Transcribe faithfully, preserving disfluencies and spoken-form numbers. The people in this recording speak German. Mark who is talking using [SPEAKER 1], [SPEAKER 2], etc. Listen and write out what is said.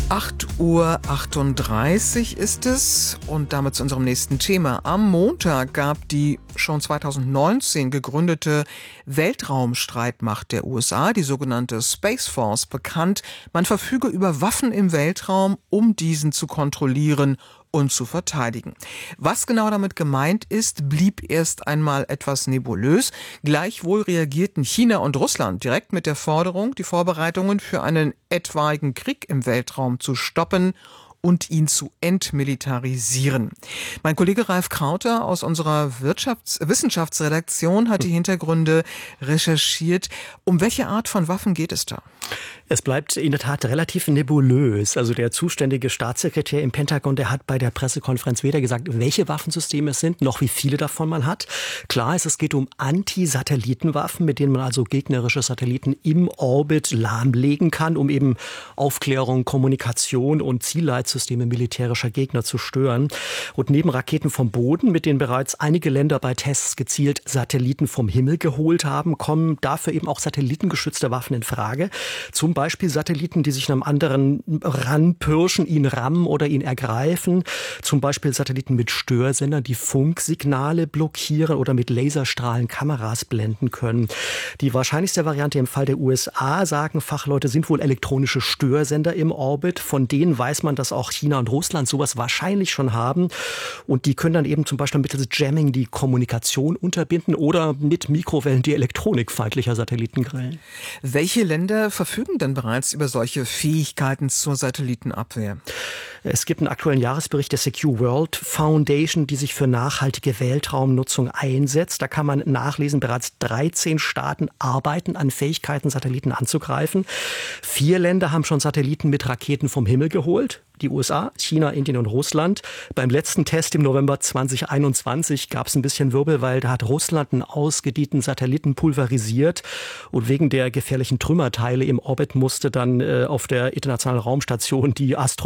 [SPEAKER 1] acht Uhr achtunddreißig ist es und damit zu unserem nächsten Thema. Am Montag gab die schon zweitausendneunzehn gegründete Weltraumstreitmacht der U S A, die sogenannte Space Force, bekannt, man verfüge über Waffen im Weltraum, um diesen zu kontrollieren und zu verteidigen. Was genau damit gemeint ist, blieb erst einmal etwas nebulös. Gleichwohl reagierten China und Russland direkt mit der Forderung, die Vorbereitungen für einen etwaigen Krieg im Weltraum zu stoppen und ihn zu entmilitarisieren. Mein Kollege Ralf Krauter aus unserer Wirtschafts- Wissenschaftsredaktion hat die Hintergründe recherchiert. Um welche Art von Waffen geht es da?
[SPEAKER 2] Es bleibt in der Tat relativ nebulös. Also der zuständige Staatssekretär im Pentagon, der hat bei der Pressekonferenz weder gesagt, welche Waffensysteme es sind, noch wie viele davon man hat. Klar ist, es geht um Anti-Satellitenwaffen, mit denen man also gegnerische Satelliten im Orbit lahmlegen kann, um eben Aufklärung, Kommunikation und Zielleitsysteme militärischer Gegner zu stören. Und neben Raketen vom Boden, mit denen bereits einige Länder bei Tests gezielt Satelliten vom Himmel geholt haben, kommen dafür eben auch satellitengeschützte Waffen in Frage. Zum Beispiel Satelliten, die sich einem anderen ranpirschen, ihn rammen oder ihn ergreifen. Zum Beispiel Satelliten mit Störsendern, die Funksignale blockieren oder mit Laserstrahlen Kameras blenden können. Die wahrscheinlichste Variante im Fall der U S A, sagen Fachleute, sind wohl elektronische Störsender im Orbit. Von denen weiß man, dass auch China und Russland sowas wahrscheinlich schon haben. Und die können dann eben zum Beispiel mittels Jamming die Kommunikation unterbinden oder mit Mikrowellen die Elektronik feindlicher Satelliten grillen.
[SPEAKER 1] Welche Länder verfügen denn bereits über solche Fähigkeiten zur Satellitenabwehr?
[SPEAKER 2] Es gibt einen aktuellen Jahresbericht der Secure World Foundation, die sich für nachhaltige Weltraumnutzung einsetzt. Da kann man nachlesen, bereits dreizehn Staaten arbeiten an Fähigkeiten, Satelliten anzugreifen. Vier Länder haben schon Satelliten mit Raketen vom Himmel geholt. Die U S A, China, Indien und Russland. Beim letzten Test im November zweitausendeinundzwanzig gab es ein bisschen Wirbel, weil da hat Russland einen ausgedienten Satelliten pulverisiert und wegen der gefährlichen Trümmerteile im Orbit musste dann äh, auf der Internationalen Raumstation die Astronauten